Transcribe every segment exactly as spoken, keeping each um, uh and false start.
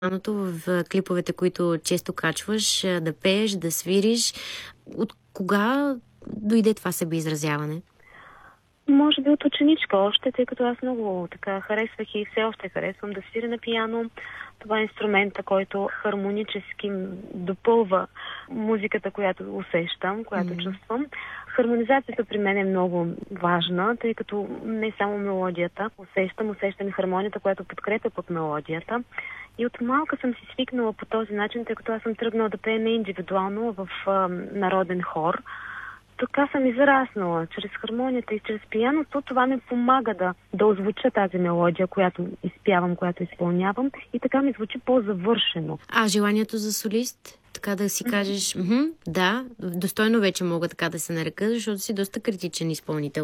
Пианото в клиповете, които често качваш, да пееш, да свириш. От кога дойде това себеизразяване? Може би от ученичка още, тъй като аз много така харесвах и все още харесвам да свиря на пиано. Това е инструмента, който хармонически допълва музиката, която усещам, която mm-hmm. чувствам. Хармонизацията при мен е много важна, тъй като не само мелодията. Усещам, усещам и хармонията, която подкрепя под мелодията. И от малка съм си свикнала по този начин, тъй като аз съм тръгнала да пея не индивидуално в а, народен хор. Така съм израснала. Чрез хармонията и чрез пианото това ми помага да, да озвуча тази мелодия, която изпявам, която изпълнявам, и така ми звучи по-завършено. А желанието за солист? Така да си кажеш, м-м, да, достойно вече мога така да се нарека, защото си доста критичен изпълнител.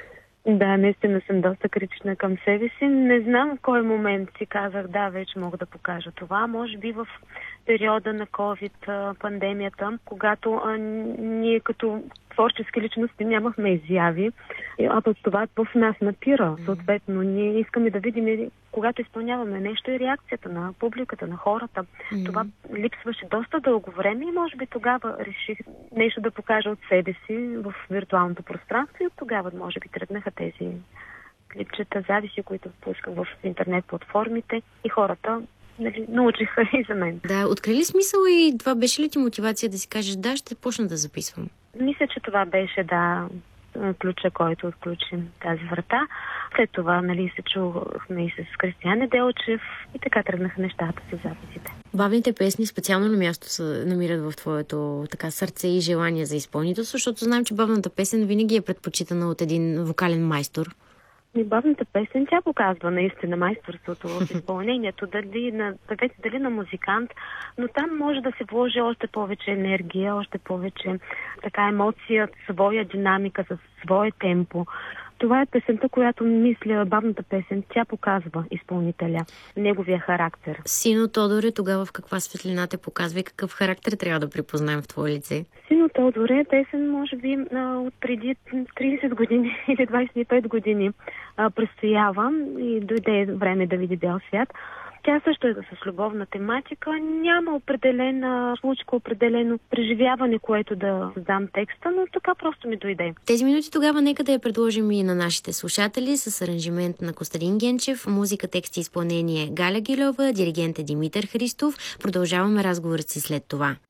Да, наистина съм доста критична към себе си. Не знам в кой момент си казах, да, вече мога да покажа това. Може би в периода на COVID, пандемията, когато а, ние като творчески личности нямахме изяви, а пък това в нас напира. Съответно, ние искаме да видим, когато изпълняваме нещо, и реакцията на публиката, на хората. Mm-hmm. Това липсваше доста дълго време и може би тогава реших нещо да покажа от себе си в виртуалното пространство, и от тогава може би тръгнаха тези клипчета, записи, които пусках в интернет платформите, и хората, нали, научиха и за мен. Да, откри ли смисъл и това беше ли ти мотивация да си кажеш, да, ще почна да записвам? Мисля, че това беше, да, ключа, който отключи тази врата. След това, нали, се чухме и с Кристиян Неделчев и така тръгнаха нещата с записите. Бавните песни специално на място се намират в твоето така сърце и желание за изпълнителство, защото знаем, че бавната песен винаги е предпочитана от един вокален майстор. И бавната песен, тя показва наистина майсторството в изпълнението, дали на певец, дали на музикант, но там може да се вложи още повече енергия, още повече така емоция, своя динамика, със свое темпо. Това е песента, която мисля, бавната песен, тя показва изпълнителя, неговия характер. Сино Тодоре, тогава в каква светлина те показва и какъв характер трябва да припознаем в твое лице? Сино Тодоре е песен, може би, от преди трийсет години или двайсет и пет години престоява и дойде време да види бял свят. Тя също е с любовна тематика. Няма определена случка, определено преживяване, което да дам текста, но така просто ми дойде. Тези минути тогава нека да я предложим и на нашите слушатели с аранжимент на Костадин Генчев, музика, текст и изпълнение Галя Гилева, диригент е Димитър Христов. Продължаваме разговорът си след това.